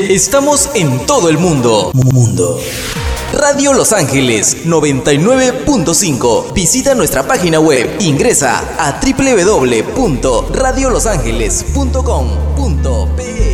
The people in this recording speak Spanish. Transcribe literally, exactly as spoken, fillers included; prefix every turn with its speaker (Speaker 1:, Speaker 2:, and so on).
Speaker 1: Estamos en todo el mundo. Mundo. Radio Los Ángeles noventa y nueve punto cinco. Visita nuestra página web. Ingresa a doble u doble u doble u punto radio los ángeles punto com punto pe.